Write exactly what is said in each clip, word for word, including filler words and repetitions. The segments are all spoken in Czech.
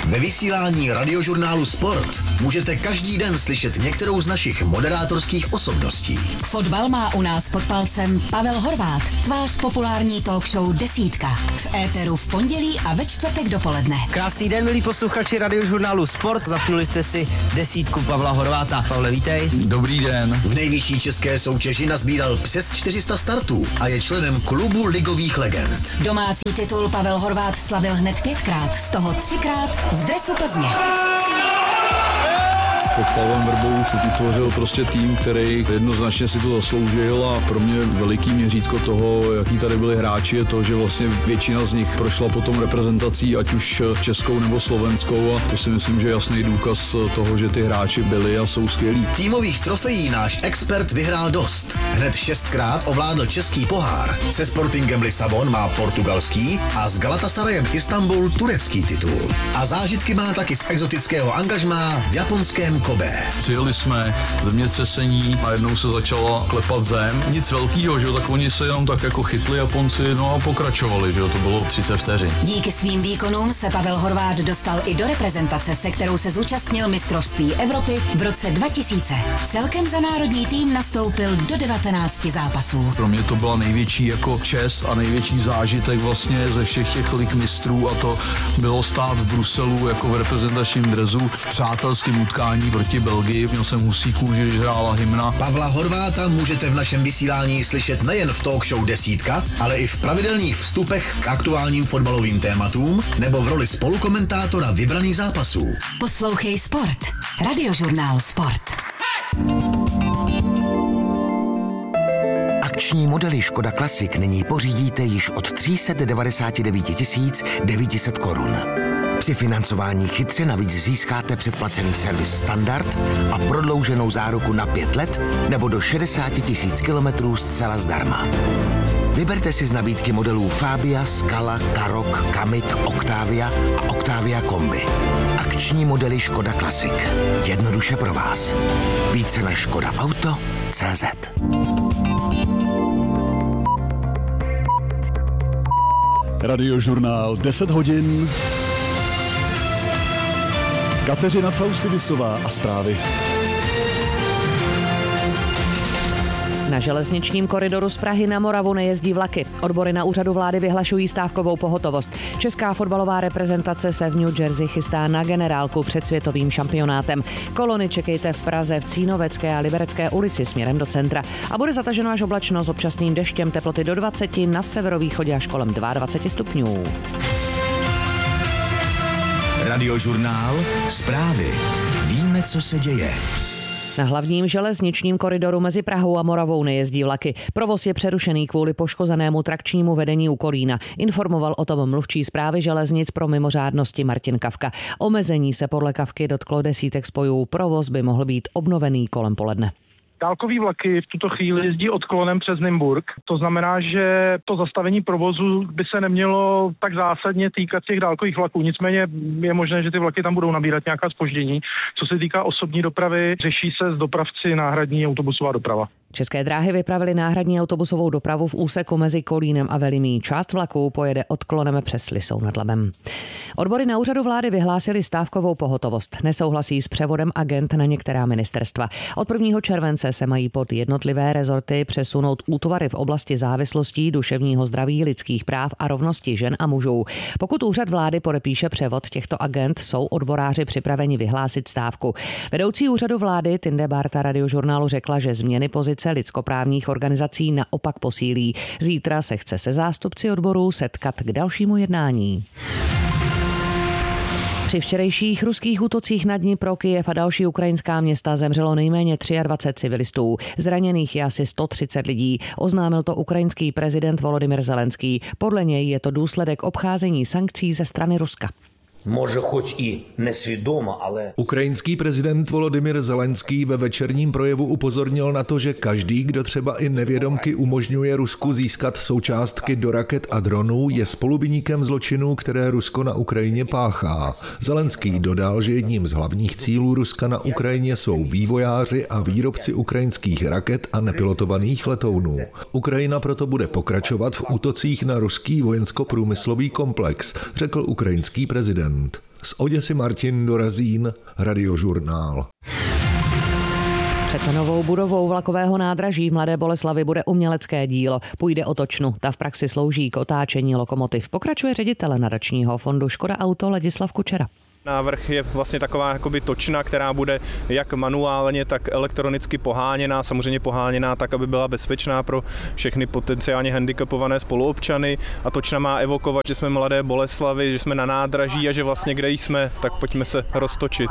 Ve vysílání radiožurnálu Sport můžete každý den slyšet některou z našich moderátorských osobností. Fotbal má u nás pod palcem Pavel Horváth, tvář populární talk show Desítka. V éteru v pondělí a ve čtvrtek dopoledne. Krásný den, milí posluchači radiožurnálu Sport. Zapnuli jste si desítku Pavla Horváta. Pavle, vítej. Dobrý den. V nejvyšší české soutěži nazbíral přes čtyři sta startů a je členem klubu ligových legend. Domácí titul Pavel Horváth slavil hned pětkrát, z toho třikrát v dresu Plzně. Pod Pavlem Vrbou se tvořil prostě tým, který jednoznačně si to zasloužil a pro mě veliký měřítko toho, jaký tady byli hráči, je to, že vlastně většina z nich prošla potom reprezentací, ať už českou nebo slovenskou, a to si myslím, že je jasný důkaz toho, že ty hráči byli a jsou skvělí. Týmových trofejí náš expert vyhrál dost. Hned šestkrát ovládl český pohár. Se Sportingem Lisabon má portugalský a s Galatasarajem Istanbul turecký titul. A zážitky má taky z exotického angažmá v japonském Kobe. Přijeli jsme, zemětřesení a jednou se začala klepat zem. Nic velkýho, že jo, tak oni se jenom tak jako chytli Japonci, no a pokračovali, že jo, to bylo třicet vteřin. Díky svým výkonům se Pavel Horváth dostal i do reprezentace, se kterou se zúčastnil mistrovství Evropy v roce dva tisíce. Celkem za národní tým nastoupil do devatenácti zápasů. Pro mě to byla největší jako čest a největší zážitek vlastně ze všech těch lig mistrů, a to bylo stát v Bruselu jako v reprezentačním dresu v přátelském utkání proti Belgii. Měl jsem husí kůži, když hrála hymna. Pavla Horváta můžete v našem vysílání slyšet nejen v talk show Desítka, ale i v pravidelných vstupech k aktuálním fotbalovým tématům nebo v roli spolukomentátora vybraných zápasů. Poslouchej Sport. Radiožurnál Sport. Akční modely Škoda Classic nyní pořídíte již od tři sta devadesát devět tisíc devět set korun. Při financování chytře navíc získáte předplacený servis standard a prodlouženou záruku na pět let nebo do šedesát tisíc kilometrů zcela zdarma. Vyberte si z nabídky modelů Fabia, Scala, Karoq, Kamiq, Octavia a Octavia Kombi. Akční modely Škoda Classic. Jednoduše pro vás. Více na škoda auto tečka cé zet. Radiožurnál deset hodin. Kateřina Causidisová a zprávy. Na železničním koridoru z Prahy na Moravu nejezdí vlaky. Odbory na úřadu vlády vyhlašují stávkovou pohotovost. Česká fotbalová reprezentace se v New Jersey chystá na generálku před světovým šampionátem. Kolony čekejte v Praze v Cínovecké a Liberecké ulici směrem do centra. A bude zataženo až oblačno s občasným deštěm, teploty do dvaceti, na severovýchodě až kolem dvacet dva stupňů. Radiožurnál Zprávy. Víme, co se děje. Na hlavním železničním koridoru mezi Prahou a Moravou nejezdí vlaky. Provoz je přerušený kvůli poškozenému trakčnímu vedení u Kolína. Informoval o tom mluvčí Správy železnic pro mimořádnosti Martin Kavka. Omezení se podle Kavky dotklo desítek spojů. Provoz by mohl být obnovený kolem poledne. Dálkový vlaky v tuto chvíli jezdí odklonem přes Nymburk. To znamená, že to zastavení provozu by se nemělo tak zásadně týkat těch dálkových vlaků. Nicméně je možné, že ty vlaky tam budou nabírat nějaká zpoždění. Co se týká osobní dopravy, řeší se s dopravci náhradní autobusová doprava. České dráhy vypravily náhradní autobusovou dopravu v úseku mezi Kolínem a Velimí. Část vlaků pojede odklonem přes Lisou nad Labem. Odbory na úřadu vlády vyhlásili stávkovou pohotovost. Nesouhlasí s převodem agent na některá ministerstva. Od prvního července se mají pod jednotlivé rezorty přesunout útvary v oblasti závislostí, duševního zdraví, lidských práv a rovnosti žen a mužů. Pokud úřad vlády podepíše převod těchto agent, jsou odboráři připraveni vyhlásit stávku. Vedoucí úřadu vlády Tinde Barta radiožurnálu řekla, že změny pozice lidskoprávních organizací naopak posílí. Zítra se chce se zástupci odborů setkat k dalšímu jednání. Při včerejších ruských útocích na Dnipro, Kyjev a další ukrajinská města zemřelo nejméně dvacet tři civilistů. Zraněných je asi sto třicet lidí. Oznámil to ukrajinský prezident Volodymyr Zelenský. Podle něj je to důsledek obcházení sankcí ze strany Ruska. Може, хоч і несвідомо, але... Ukrajinský prezident Volodymyr Zelenský ve večerním projevu upozornil na to, že každý, kdo třeba i nevědomky umožňuje Rusku získat součástky do raket a dronů, je spoluviníkem zločinů, které Rusko na Ukrajině páchá. Zelenský dodal, že jedním z hlavních cílů Ruska na Ukrajině jsou vývojáři a výrobci ukrajinských raket a nepilotovaných letounů. Ukrajina proto bude pokračovat v útocích na ruský vojensko-průmyslový komplex, řekl ukrajinský prezident. Z Oděsy Martin Dorazín, Radiožurnál. Před novou budovou vlakového nádraží v Mladé Boleslavi bude umělecké dílo. Půjde o točnu. Ta v praxi slouží k otáčení lokomotiv. Pokračuje ředitel nadačního fondu Škoda Auto Ladislav Kučera. Návrh je vlastně taková jakoby točna, která bude jak manuálně, tak elektronicky poháněná, samozřejmě poháněná tak, aby byla bezpečná pro všechny potenciálně handicapované spoluobčany. A točna má evokovat, že jsme Mladé Boleslavi, že jsme na nádraží a že vlastně kde jsme, tak pojďme se roztočit.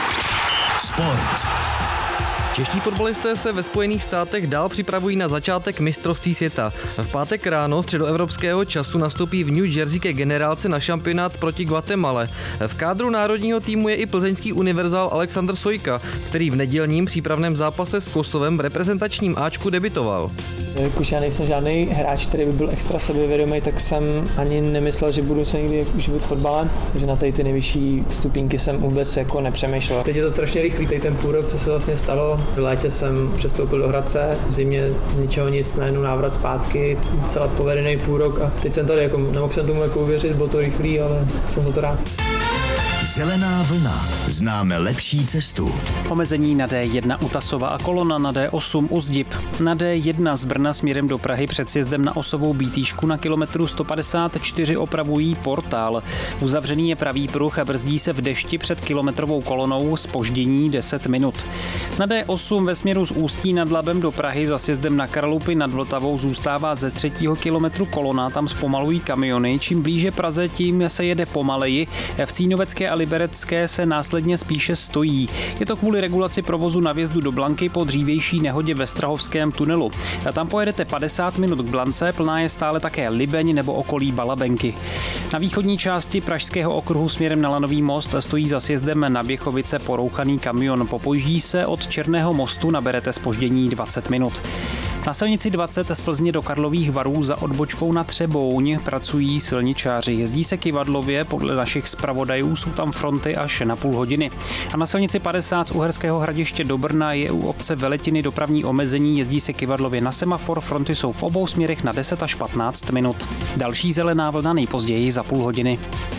Sport. Čeští fotbalisté se ve Spojených státech dál připravují na začátek mistrovství světa. V pátek ráno středoevropského času nastoupí v New Jersey ke generálce na šampionát proti Guatemale. V kádru národního týmu je i plzeňský univerzál Alexander Sojka, který v nedělním přípravném zápase s Kosovem v reprezentačním Áčku debitoval. Jelikož já nejsem žádný hráč, který by byl extra sebevědomý, tak jsem ani nemyslel, že budu se někdy uživit fotbalem, takže na tady ty nejvyšší stupínky jsem vůbec jako nepřemýšlel. Teď je to strašně rychlý, tady ten půl rok, co se vlastně stalo. V létě jsem přestoupil do Hradce, v zimě ničeho nic, najednou návrat zpátky, celá povedený půl rok a teď jsem tady, jako, nemohl jsem tomu jako uvěřit, bylo to rychlý, ale jsem za to rád. Zelená vlna. Známe lepší cestu. Omezení na D jedna u Tasova a kolona na D osm u Zdib. Na D jedna z Brna směrem do Prahy před sjezdem na Osovou Bítýšku na kilometru sto padesát čtyři opravují portál. Uzavřený je pravý pruh a brzdí se v dešti před kilometrovou kolonou, zpoždění deset minut. Na D osm ve směru z Ústí nad Labem do Prahy za sjezdem na Karlupy nad Vltavou zůstává ze třetího kilometru kolona, tam zpomalují kamiony, čím blíže Praze, tím se jede pomaleji. V Cínovecké a Liberecké se následně spíše stojí. Je to kvůli regulaci provozu na vjezdu do Blanky po dřívější nehodě ve Strahovském tunelu. A tam pojedete padesát minut k Blance, plná je stále také Libeň nebo okolí Balabenky. Na východní části Pražského okruhu směrem na Lanový most stojí za sjezdem na Běchovice porouchaný kamion. Popojíždí se od Černého mostu, naberete zpoždění dvacet minut. Na silnici dvacet z Plzně do Karlových Varů za odbočkou na Třebouň pracují silničáři. Jezdí se kyvadlově, podle našich zpravodajů jsou tam fronty až na půl hodiny. A na silnici padesát z Uherského Hradiště do Brna je u obce Veletiny dopravní omezení, jezdí se kyvadlově na semafor, fronty jsou v obou směrech na deset až patnáct minut. Další zelená vlna nejpozději za půl hodiny.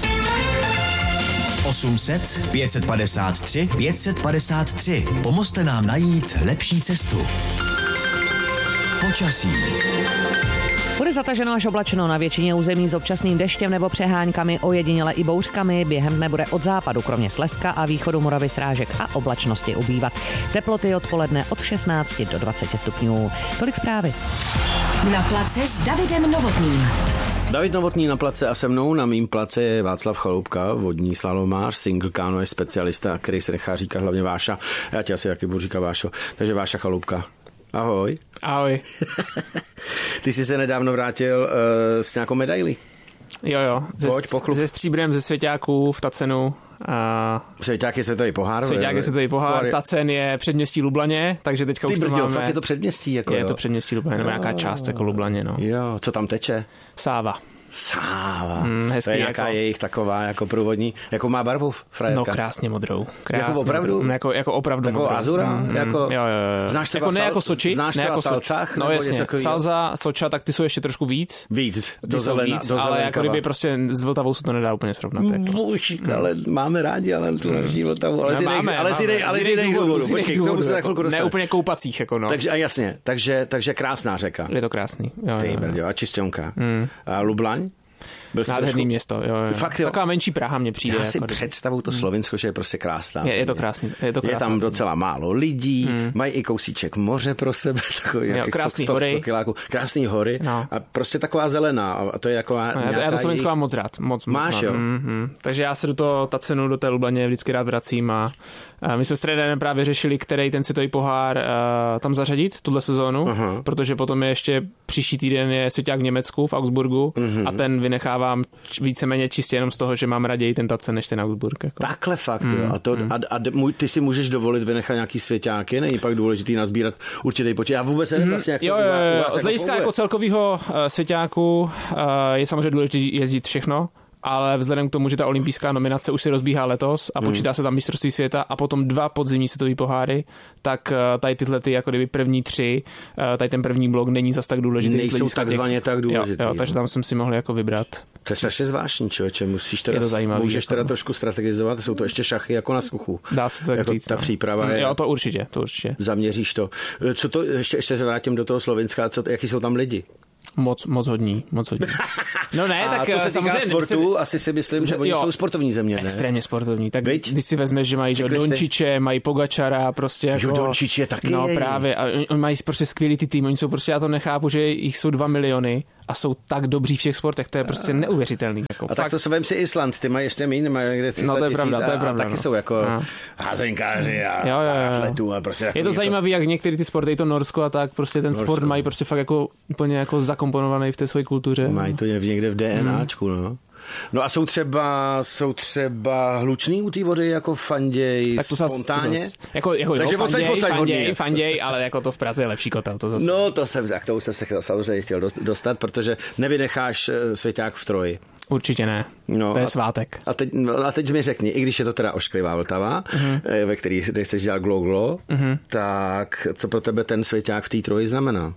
osm set pět set padesát tři pět set padesát tři. Pomozte nám najít lepší cestu. Počasí. Bude zataženo až oblačno na většině území s občasným deštěm nebo přeháňkami, ojediněle i bouřkami. Během dne bude od západu, kromě Slezska a východu Moravy, srážek a oblačnosti ubývat. Teploty odpoledne od šestnácti do dvaceti stupňů. Tolik zprávy. Na place s Davidem Novotným. David Novotný na place a se mnou na mým place je Václav Chaloupka, vodní slalomář, single canoe specialista, který se nechá říkat hlavně Váša. Já tě asi taky budu říkat Vášo. Takže Váša Chaloupka. Ahoj. Ahoj. Ty jsi se nedávno vrátil uh, s nějakou medailí. Jo, jo. Ze, Pojď, ze stříbrem ze Svěťáků v Tacenu. A... Svěťák je světový pohár. Svěťák je světový pohár, Tacen je předměstí Lublaně, takže teďka Ty už to brďo, máme. Fakt je to předměstí? Jako je jo. to předměstí Lublaně, nebo nějaká část jako Lublaně. No. Jo, co tam teče? Sáva. Sáva. Mm, hezký, to je nějaká jako... jejich taková jako průvodní. Jako má barvu frajerka? No krásně modrou. Krásně jako opravdu? Modrou. Jako, jako opravdu Takovou modrou. azura? Mm, jako... Jo, jo, jo. Znáš to jako ne sal... jako Soči. Znáš ne to jako Salcách? No jasně. Salza, Soča, tak ty jsou ještě trošku víc. Víc. Do zelena, víc, do ale jako zelenkava. kdyby prostě s Vltavou se to nedá úplně srovnat. Jako. Buž, ale máme rádi, ale tu naší Vltavu. Ale z jiných důvodů. Počkej, k tomu se za chvilku dostane. Ne úplně koupacích, jako no. Takže a jasně, takže, takže krásná řeka. Je to krásný. Jo, Ty jo, brďo, a čisťonka. Mm. A Lublaň? Nádherný trošku... město, jo, jo. Fakt, jo. Taková menší Praha mě přijde. Já si jako představu to Slovinsko, že je prostě krásná. Je, je to krásný. Je, to krásný je tam docela málo lidí, hmm. mají i kousíček moře pro sebe, takový jo, krásný sto, hory. sto kiláků, krásný hory no. A prostě taková zelená. A to je jako no, já to Slovinsko mám moc rád. Moc, Máš, moc jo? Mm-hmm. Takže já se do toho Tacenu, do té Lublaně vždycky rád vracím a, a my jsme s trenérem právě řešili, který ten světový pohár a, tam zařadit, tuhle sezónu, uh-huh. protože potom je ještě příští týden je Svěťák v Německu, v Augsburgu uh-huh. a ten vynechávám víceméně čistě jenom z toho, že mám raději ten Tacen než ten Augsburg. Jako. Takhle fakt, mm, jo. A, to, mm. a, a ty si můžeš dovolit vynechat nějaký svěťáky, není pak důležitý nazbírat určitý počet. Já vůbec nevím vlastně, jak to jo, jo, jo. U vás z hlediska jako, jako celkového uh, svěťáku uh, je samozřejmě důležité jezdit všechno, ale vzhledem k tomu, že ta olympijská nominace už se rozbíhá letos a počítá hmm. se tam mistrovství světa a potom dva podzimní světový poháry, tak tady tyhle ty jako kdyby první tři, tady ten první blok není zas tak důležitý. Nejsou takzvaně tak důležitý. Jo, jo, takže tam jsem si mohl jako vybrat. To je strašně zvláštní, člověče, musíš teda, to zajímavý, můžeš jako... teda trošku strategizovat, jsou to ještě šachy jako na suchu. Dá se tak jako říct. Ta no. příprava je... Jo, to určitě, to určitě. Zaměříš to. Co to, ještě, ještě se vrátím do toho Slovinska, co, jaký jsou tam lidi? Moc, moc hodní, moc hodní. No ne, a tak co se samozřejmě týká sportu, si... asi si myslím, že oni jo, jsou sportovní země, ne? Extrémně sportovní. Tak Byť? když si vezmeš, že mají Dončiče, mají Pogačara, prostě jako... Jo, Dončič je taky. No právě, a oni mají prostě skvělý ty tým, oni jsou prostě, já to nechápu, že jich jsou dva miliony a jsou tak dobří v těch sportech, to je prostě a... neuvěřitelný. Jako, a fakt. tak to se vem si Island, ty mají ještě méně, mají kde tři sta no, to je pravda, tisíc to je pravda, a taky no. jsou jako no. házenkáři a, jo, jo, jo. a atletů. A prostě je to zajímavé, jak některé ty sporty, to Norsko a tak, prostě ten Norsko. Sport mají prostě fakt jako úplně jako zakomponovaný v té své kultuře. Mají to někde v DNAčku, no. No a jsou třeba, jsou třeba hluční u té vody, jako fanděj, tak to spontánně? Zas, jako, jako takže jo, fanděj, fanděj, fanděj, fanděj, ale jako to v Praze je lepší kotel. To zase. No to jsem, k tomu jsem se samozřejmě chtěl dostat, protože nevynecháš svěťák v Troji. Určitě ne, no, to je a, svátek. A teď, a teď mi řekni, i když je to teda ošklivá Vltava, uh-huh. ve který nechceš dělat glo glo, uh-huh. tak co pro tebe ten svěťák v té Troji znamená?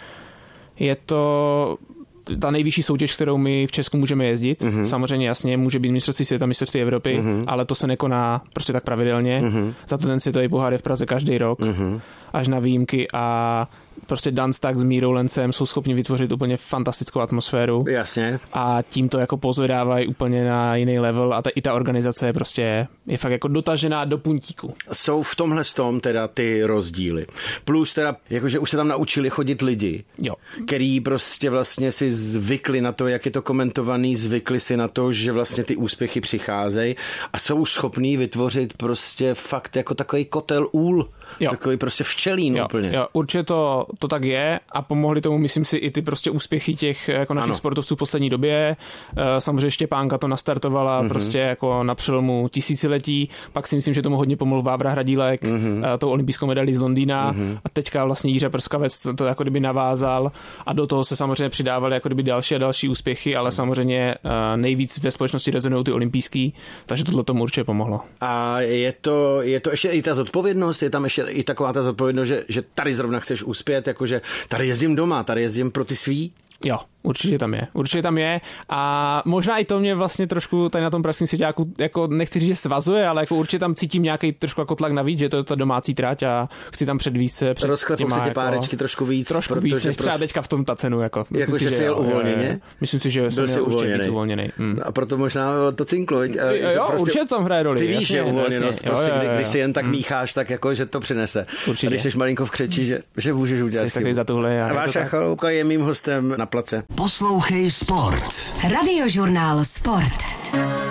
Je to... ta nejvyšší soutěž, kterou my v Česku můžeme jezdit. Mm-hmm. Samozřejmě jasně, může být mistrovství světa, mistrovství Evropy, mm-hmm. ale to se nekoná prostě tak pravidelně. Mm-hmm. Za to ten světový pohár je v Praze každý rok, mm-hmm. až na výjimky a prostě Dunstak s Mírou Lencem jsou schopni vytvořit úplně fantastickou atmosféru. Jasně. A tím to jako pozvedávají úplně na jiný level a ta, i ta organizace je prostě je fakt jako dotažená do puntíku. Jsou v tomhle tom teda ty rozdíly. Plus teda, jakože už se tam naučili chodit lidi, jo. který prostě vlastně si zvykli na to, jak je to komentovaný, zvykli si na to, že vlastně ty úspěchy přicházejí a jsou schopní vytvořit prostě fakt jako takový kotel úl. Jo. Takový prostě včelín jo, úplně. Jo, určitě to, to tak je a pomohli tomu, myslím si, i ty prostě úspěchy těch jako našich ano. sportovců v poslední době. Samozřejmě Štěpánka to nastartovala mm-hmm. prostě jako na přelomu tisíciletí, pak si myslím, že tomu hodně pomohl Vávra Hradílek, mm-hmm. tou olympijskou medailí z Londýna mm-hmm. a teďka vlastně Jiří Prskavec to jako kdyby navázal a do toho se samozřejmě přidávali jako kdyby další a další úspěchy, ale samozřejmě nejvíc ve společnosti rezonují ty olympijský, takže tohle tomu určitě pomohlo. A je to, je to ještě i ta zodpovědnost, je tam ještě i taková ta zodpovědnost, že, že tady zrovna chceš uspět, jakože tady jezdím doma, tady jezdím pro ty svý? Jo, určitě tam je, určitě tam je a možná i to mě vlastně trošku tady na tom pražském svěťáku, jako nechci říct, že svazuje, ale jako určitě tam cítím nějaký trošku jako tlak navíc, že to je ta domácí trať a chci tam předvíst se před rozklepou těma, se ty jako, párečky trošku víc. Trošku víc, než třeba teďka v tom Tacenu. Jako, jako že jsi jel uvolněně? Myslím si, že jsem jel určitě víc uvolněný. Mm. A proto možná to cinklo. Jo, jo prostě, určitě tam hraje roli. Ty víš, že uvolněnost, jasně, prostě, jo, jo, jo. Kdy, když si jen tak mm. mícháš, tak jako, že to přinese. Určitě. A když jsi malinko v křeči, že, že můžeš udělat. Jsi takový za tuhle. Váša Chaloupka je mým hostem na place. Poslouchej Sport. Radiožurnál Sport.